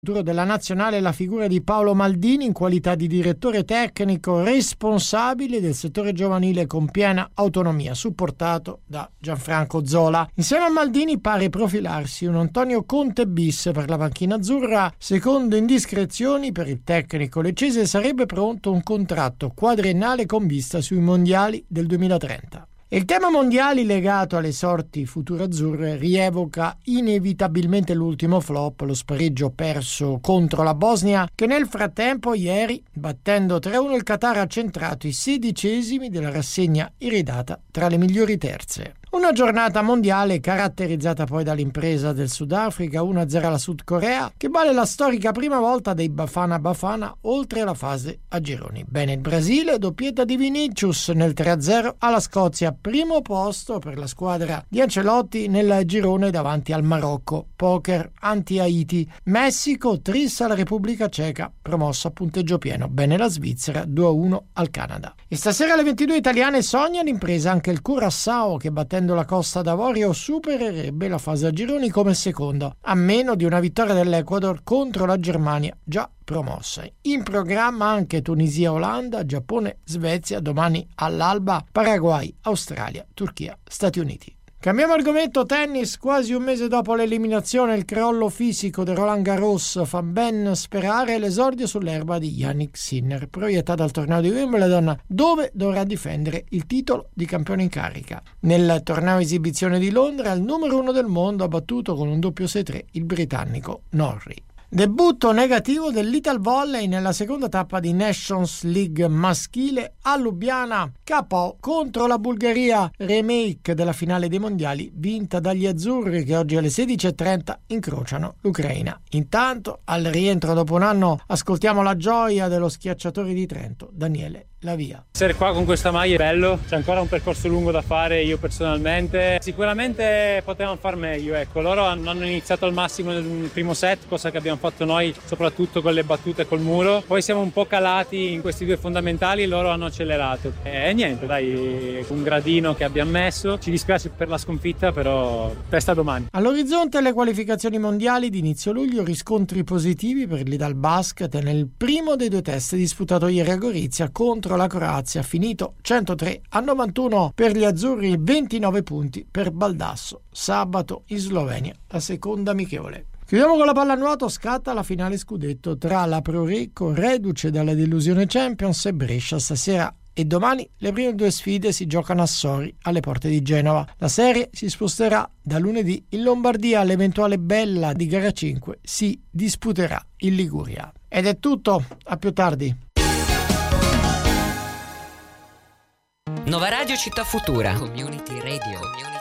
della nazionale la figura di Paolo Maldini in qualità di direttore tecnico responsabile del settore giovanile con piena autonomia, supportato da Gianfranco Zola. Insieme a Maldini pare profilarsi un Antonio Conte bis per la panchina azzurra. Secondo indiscrezioni, per il tecnico leccese sarebbe pronto un contratto quadriennale con vista sui mondiali del 2030. Il tema mondiali legato alle sorti future azzurre rievoca inevitabilmente l'ultimo flop, lo spareggio perso contro la Bosnia, che nel frattempo ieri, battendo 3-1 il Qatar, ha centrato i 16esimi della rassegna iridata tra le migliori terze. Una giornata mondiale caratterizzata poi dall'impresa del Sudafrica 1-0 alla Sud Corea, che vale la storica prima volta dei Bafana Bafana oltre la fase a gironi. Bene il Brasile, doppietta di Vinicius nel 3-0 alla Scozia, primo posto per la squadra di Ancelotti nel girone davanti al Marocco, poker anti-Haiti. Messico trissa alla Repubblica Ceca, promossa a punteggio pieno. Bene la Svizzera 2-1 al Canada. E stasera alle 22 italiane sogna l'impresa anche il Curaçao, che battendo la Costa d'Avorio supererebbe la fase a gironi come secondo, a meno di una vittoria dell'Ecuador contro la Germania già promossa. In programma anche Tunisia, Olanda, Giappone, Svezia, domani all'alba Paraguay, Australia, Turchia, Stati Uniti. Cambiamo argomento, tennis. Quasi un mese dopo l'eliminazione il crollo fisico di Roland Garros fa ben sperare l'esordio sull'erba di Jannik Sinner, proiettato al torneo di Wimbledon, dove dovrà difendere il titolo di campione in carica. Nel torneo esibizione di Londra il numero 1 del mondo ha battuto con un doppio 6-3 il britannico Norrie. Debutto negativo del Little Volley nella seconda tappa di Nations League maschile a Lubiana, KO contro la Bulgaria, remake della finale dei mondiali vinta dagli azzurri, che oggi alle 16:30 incrociano l'Ucraina. Intanto, al rientro dopo un anno, ascoltiamo la gioia dello schiacciatore di Trento, Daniele Lavia. Essere qua con questa maglia è bello, c'è ancora un percorso lungo da fare. Io personalmente sicuramente potevamo far meglio, ecco. Loro hanno iniziato al massimo nel primo set, cosa che abbiamo fatto noi soprattutto con le battute col muro, poi siamo un po' calati in questi due fondamentali e loro hanno accelerato e niente, dai, un gradino che abbiamo messo. Ci dispiace per la sconfitta, però testa domani. All'orizzonte le qualificazioni mondiali di inizio luglio, riscontri positivi per l'Idal Basket nel primo dei due test disputato ieri a Gorizia contro la Croazia, finito 103-91 per gli azzurri, 29 punti per Baldasso. Sabato in Slovenia la seconda amichevole. Chiudiamo con la pallanuoto. Scatta la finale scudetto tra la Pro Recco, reduce dalla delusione Champions, e Brescia. Stasera e domani le prime due sfide si giocano a Sori, alle porte di Genova. La serie si sposterà da lunedì in Lombardia. L'eventuale bella di gara 5 si disputerà in Liguria. Ed è tutto, a più tardi. Nova Radio Città Futura. Community Radio.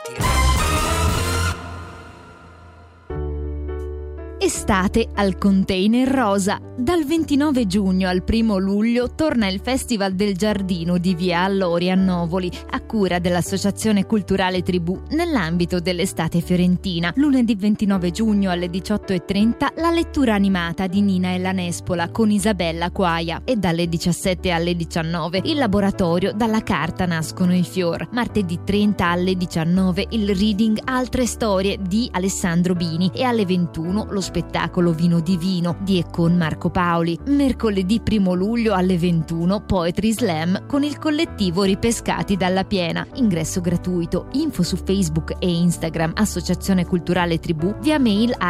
Estate al Container Rosa. Dal 29 giugno al 1 luglio torna il Festival del Giardino di Via Allori a Novoli, a cura dell'Associazione Culturale Tribù, nell'ambito dell'estate fiorentina. Lunedì 29 giugno alle 18:30 la lettura animata di Nina e la Nespola con Isabella Quaia, e dalle 17 alle 19 il laboratorio Dalla carta nascono i fior. Martedì 30 alle 19 il reading Altre storie di Alessandro Bini, e alle 21 lo spettacolo Vino di Vino di e con Marco Paoli. Mercoledì 1 luglio alle 21 Poetry Slam con il collettivo Ripescati dalla Piena. Ingresso gratuito. Info su Facebook e Instagram Associazione Culturale Tribù, via mail a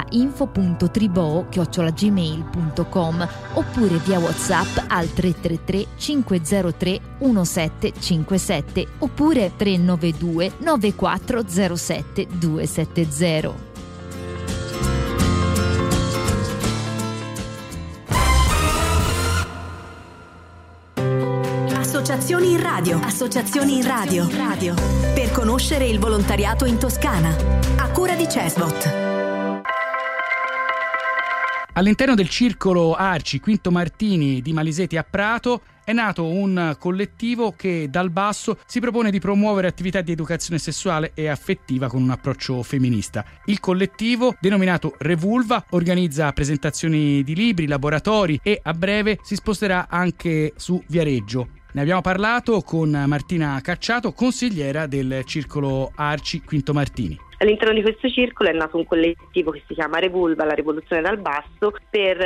info.triboo@gmail.com oppure via WhatsApp al 333 503 1757 oppure 392 9407 270. Associazioni in radio. Associazioni in radio. Per conoscere il volontariato in Toscana. A cura di Cesbot. All'interno del circolo Arci Quinto Martini di Maliseti a Prato è nato un collettivo che dal basso si propone di promuovere attività di educazione sessuale e affettiva con un approccio femminista. Il collettivo, denominato Revulva, organizza presentazioni di libri, laboratori e a breve si sposterà anche su Viareggio. Ne abbiamo parlato con Martina Cacciato, consigliera del circolo Arci Quinto Martini. All'interno di questo circolo è nato un collettivo che si chiama Revulva, la rivoluzione dal basso, per